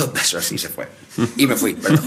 2 besos y se fue. Y me fui, perdón.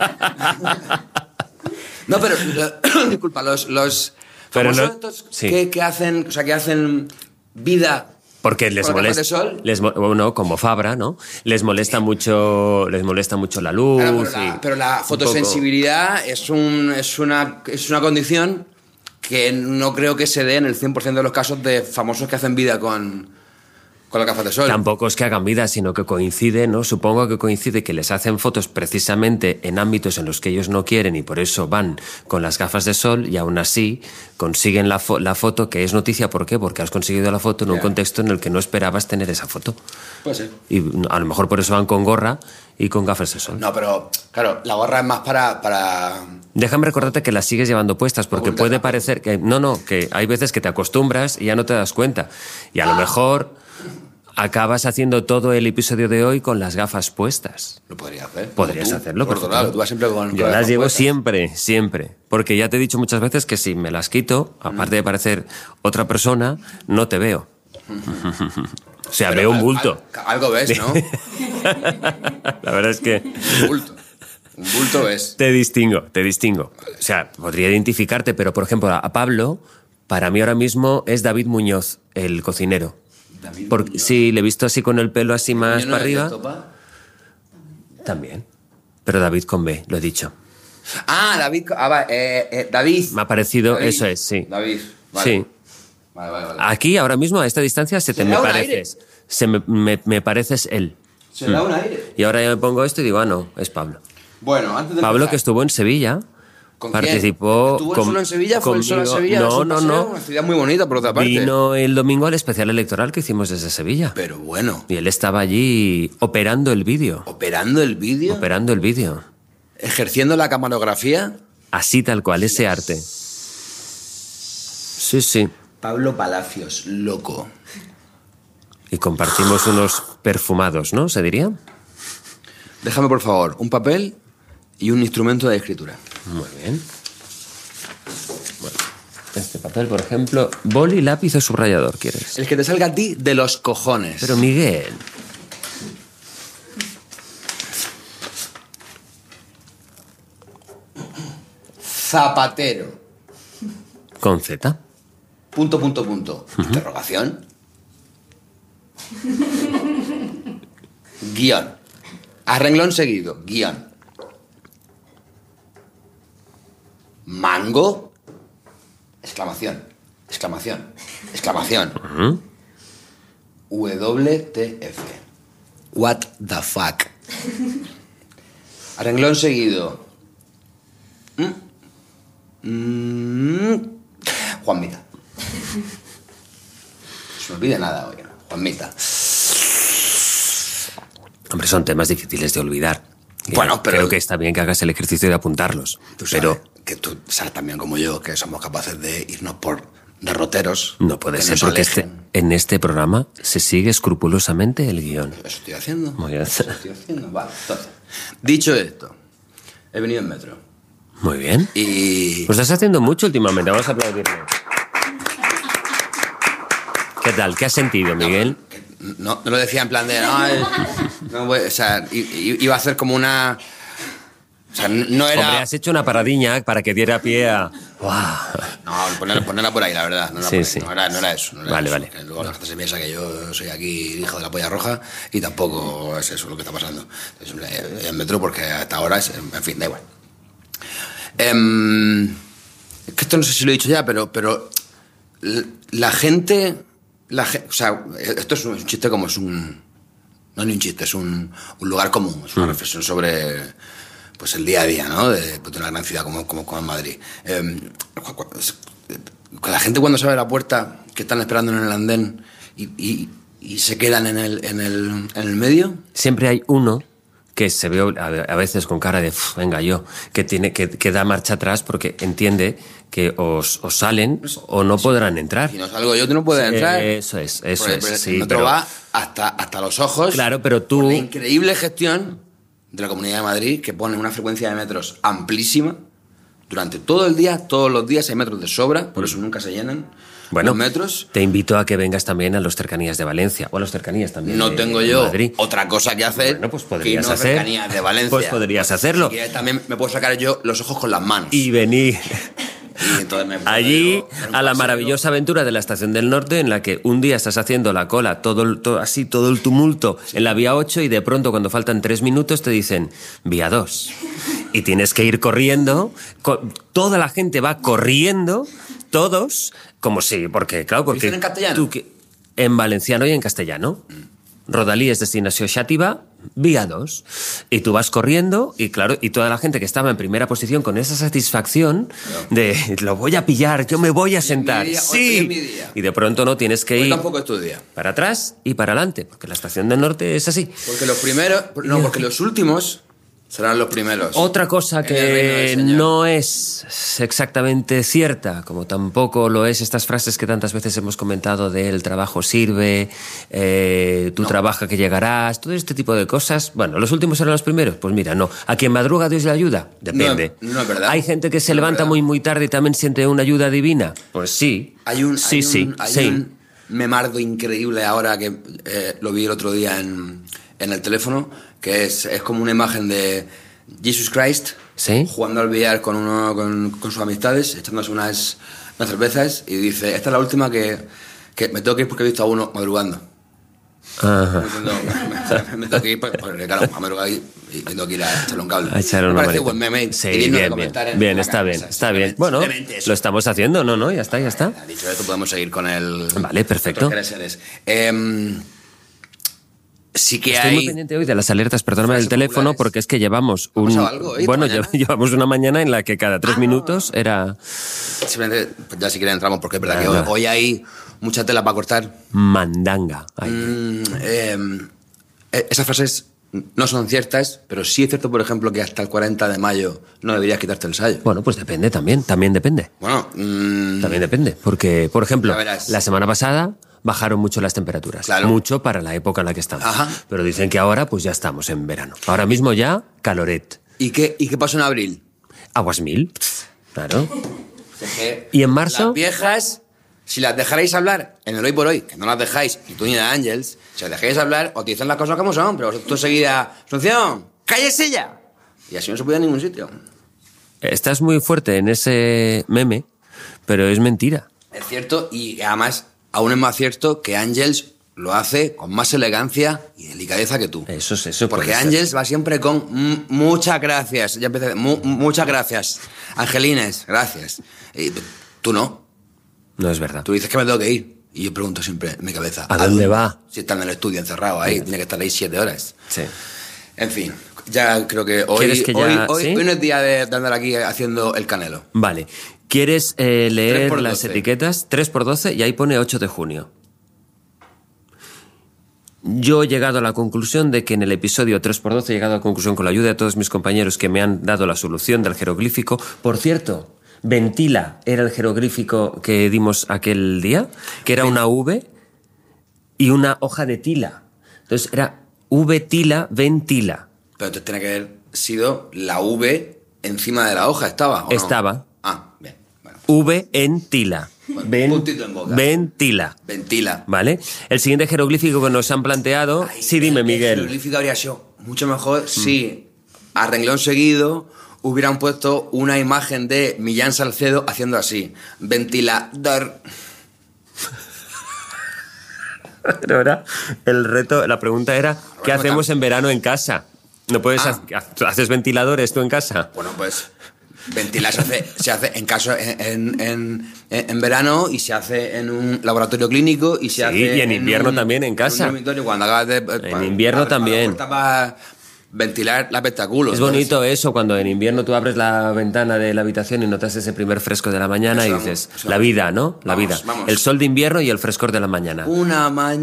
No, pero disculpa, los Pero famosos no- estos sí. que hacen vida Porque les con las molesta, gafas de sol. bueno, como Fabra, ¿no? Les molesta mucho la luz. Claro, pero la un fotosensibilidad es una condición que no creo que se dé en el 100% de los casos de famosos que hacen vida con las gafas de sol. Tampoco es que hagan vida, sino que coincide, ¿no? Supongo que coincide que les hacen fotos precisamente en ámbitos en los que ellos no quieren y por eso van con las gafas de sol y aún así consiguen la foto, que es noticia. ¿Por qué? Porque has conseguido la foto en un contexto en el que no esperabas tener esa foto. Puede ser. Y a lo mejor por eso van con gorra y con gafas de sol. No, pero claro, la gorra es más para... Déjame recordarte que las sigues llevando puestas, porque Ocultar puede la parecer que... No, que hay veces que te acostumbras y ya no te das cuenta. Y a lo mejor acabas haciendo todo el episodio de hoy con las gafas puestas. Lo podría hacer. Podrías hacerlo, por perfectamente. tú vas siempre con Yo las las gafas llevo puestas. siempre. Porque ya te he dicho muchas veces que si me las quito, aparte de parecer otra persona, no te veo. O sea, Pero veo un bulto. Algo ves, ¿no? La verdad es que... Un bulto. Un bulto ves. Te distingo. O sea, podría identificarte, pero por ejemplo, a Pablo, para mí ahora mismo es David Muñoz, el cocinero. David Porque Muñoz. sí, le he visto así con el pelo así más ¿Yo no para eres de arriba. Topa? También. Pero David con B, lo he dicho. Ah, David. David. Me ha parecido, David. eso es, sí. David. Vale. Sí. Vale. Aquí, ahora mismo, a esta distancia, Se me da un pareces. Me pareces él. Se da un aire. Y ahora ya me pongo esto y digo, no, es Pablo. Bueno, antes de Pablo, empezar, que estuvo en Sevilla, ¿con quién? participó... ¿Estuvo solo en Sevilla? ¿Fue él solo en conmigo. Sevilla? No, ¿Es un paseo? no. Una ciudad muy bonita, por otra parte. Vino el domingo al especial electoral que hicimos desde Sevilla. Pero bueno, Y él estaba allí operando el vídeo. operando el vídeo, Operando el vídeo. ejerciendo la camarografía. Así tal cual, ese arte. Sí, sí. Pablo Palacios, loco. Y compartimos unos perfumados, ¿no? ¿Se diría? Déjame, por favor, un papel y un instrumento de escritura. Muy bien. Bueno, este papel, por ejemplo, boli, lápiz o subrayador, ¿quieres? El que te salga a ti de los cojones. Pero Miguel... Zapatero. Con Z. Punto. Interrogación. Guión. A renglón seguido. Guión. Mango. Exclamación. WTF. What the fuck. A renglón seguido. Juanmita. No se me olvide nada hoy. Juanmita. Hombre, son temas difíciles de olvidar. Bueno, pero- Creo que está bien que hagas el ejercicio de apuntarlos. Tú sabes Pero que tú sabes también como yo que somos capaces de irnos por derroteros. no puede que ser nos porque alejen. en este programa se sigue escrupulosamente el guión. Eso estoy haciendo. Muy bien. Eso estoy haciendo. Vale, entonces. Dicho esto, he venido en metro. Muy bien. Y... Pues estás haciendo mucho últimamente. Vamos a aplaudirle. ¿Qué tal? ¿Qué has sentido, Miguel? No lo decía en plan de... o sea, iba a hacer como una... O sea, no era... Hombre, has hecho una paradiña para que diera pie a... ¡Guau! No, ponerla por ahí, la verdad. No era, Sí, por ahí. sí. No era eso. No era Vale, eso. vale. Que luego la gente se piensa que yo soy aquí hijo de la polla roja y tampoco es eso lo que está pasando. Entonces, en metro porque hasta ahora es... En fin, da igual. Es que esto no sé si lo he dicho ya, pero la gente... o sea, esto es un chiste como es un... No es ni un chiste, es un lugar común. Es una reflexión sobre... pues el día a día, ¿no? De una gran ciudad como en Madrid. La gente cuando se abre la puerta, que están esperando en el andén y se quedan en el medio. Siempre hay uno que se ve a veces con cara de venga yo, que da marcha atrás porque entiende que os salen o no podrán entrar. Si no salgo yo, tú no puedes entrar. Eso es. Porque Sí, el metro pero, va hasta los ojos. claro, pero tú... Por la increíble gestión de la Comunidad de Madrid, que pone una frecuencia de metros amplísima. Durante todo el día, todos los días hay metros de sobra, por eso nunca se llenan. Bueno, los metros. te invito a que vengas también a los cercanías de Valencia, o a los cercanías también No de tengo yo Madrid. otra cosa que hacer. Bueno, pues que podrías no hacer. cercanías de Valencia. Pues podrías hacerlo. Si quieres, también me puedo sacar yo los ojos con las manos. Y venir Y entonces me puedo allí yo dar un a la paseo. maravillosa aventura de la Estación del Norte, en la que un día estás haciendo la cola, todo el tumulto en la vía 8, y de pronto, cuando faltan 3 minutos, te dicen vía 2. Y tienes que ir corriendo. Toda la gente va corriendo, todos, como si, porque, claro, porque... ¿Dicen en castellano? En valenciano y en castellano. Rodalies destinació Xàtiva, vía 2. Y tú vas corriendo, y claro, y toda la gente que estaba en primera posición con esa satisfacción de lo voy a pillar, yo me voy a sentar. día, hoy Sí. es mi día. Y de pronto no tienes que Hoy ir tampoco es tu día. para atrás y para adelante, porque la Estación del Norte es así. Porque los primeros... No, porque los últimos serán los primeros. Otra cosa En el reino del que Señor. no es exactamente cierta, como tampoco lo es estas frases que tantas veces hemos comentado de el trabajo sirve, tú trabaja que llegarás, todo este tipo de cosas. Bueno, ¿los últimos serán los primeros? Pues mira, no. ¿A quien madruga Dios le ayuda? Depende. No es verdad. ¿Hay gente que se No es levanta verdad. muy muy tarde y también siente una ayuda divina? Pues sí. Hay un Sí. memardo increíble ahora que lo vi el otro día en el teléfono, que es como una imagen de Jesus Christ ¿Sí? jugando al billar con sus amistades, echándose unas cervezas, y dice, esta es la última que me tengo que ir porque he visto a uno madrugando. Ajá. Me tengo que ir porque, claro, a madrugar y tengo que ir a echarle un cable. A echarle Me una parece manita. buen meme. Sí, y digno de bien, comentar bien. en Bien, la está casa. bien, está bien. Bueno, Simplemente eso. lo estamos haciendo, ¿no? Ya está. Dicho esto, podemos seguir con el... Vale, perfecto. otros seres. Sí que Estoy hay... muy pendiente hoy de las alertas, perdóname, del frases teléfono, populares. porque es que llevamos ¿Ha un... pasado algo hoy, Bueno, esta mañana? llevamos una mañana en la que cada 3 minutos era Simplemente, pues ya si quieren entramos, porque es verdad que Nada. hoy hay mucha tela para cortar. mandanga. Ay, Esas frases no son ciertas, pero sí es cierto, por ejemplo, que hasta el 40 de mayo no deberías quitarte el sayo. Bueno, pues depende también depende. Bueno, También depende, porque, por ejemplo, Ya verás. la semana pasada bajaron mucho las temperaturas. Claro. Mucho para la época en la que estamos. Ajá. Pero dicen que ahora pues ya estamos en verano. Ahora mismo ya caloret. ¿y qué pasó en abril? Aguas 1000. Claro. Que ¿Y en marzo? Las viejas, si las dejarais hablar en el hoy por hoy, que no las dejáis, ni tú ni la Ángels, si las dejáis hablar, os dicen las cosas como son, pero vosotros enseguida, Asunción, cállese ya. Y así no se puede ir a ningún sitio. Estás muy fuerte en ese meme, pero es mentira. Es cierto, y además, aún es más cierto que Ángels lo hace con más elegancia y delicadeza que tú. Eso Porque puede ser. Ángels va siempre con muchas gracias. Ya empecé. Muchas gracias. Angelines, gracias. Y tú no. No es verdad. Tú dices que me tengo que ir. Y yo pregunto siempre en mi cabeza. ¿A dónde va? Si está en el estudio encerrado ahí, tiene que estar ahí 7 horas. Sí. En fin, ya creo que hoy, ¿Quieres que ya- hoy, sí? hoy no es día de andar aquí haciendo el canelo. Vale. ¿Quieres leer 3x12. las etiquetas? 3x12 y ahí pone 8 de junio. Yo he llegado a la conclusión de que en el episodio 3x12 he llegado a la conclusión con la ayuda de todos mis compañeros que me han dado la solución del jeroglífico. Por cierto, ventila era el jeroglífico que dimos aquel día, que era una V y una hoja de tila. Entonces era V tila, ventila. Pero entonces tiene que haber sido la V encima de la hoja, ¿estaba? ¿o no? Estaba. Ah, bien. Bueno. V en tila. Bueno, puntito en boca. Ventila. Ventila. ¿Vale? El siguiente jeroglífico que nos han planteado... Ay, sí, dime, el Miguel. jeroglífico habría sido mucho mejor si a renglón seguido hubieran puesto una imagen de Millán Salcedo haciendo así. Ventilador. Pero ahora el reto, la pregunta era, ¿qué Bueno, hacemos en verano en casa? ¿No puedes haces ventiladores tú en casa? Bueno, pues ventilar se hace en caso en verano, y se hace en un laboratorio clínico, y se Sí, hace y en invierno también en casa. un dormitorio cuando acabas de invierno también. Para ventilar el espectáculo. Es bonito eso, cuando en invierno tú abres la ventana de la habitación y notas ese primer fresco de la mañana Eso y vamos, dices, eso la vamos. vida, ¿no? La Vamos, vida. vamos. El sol de invierno y el frescor de la mañana. Una mañana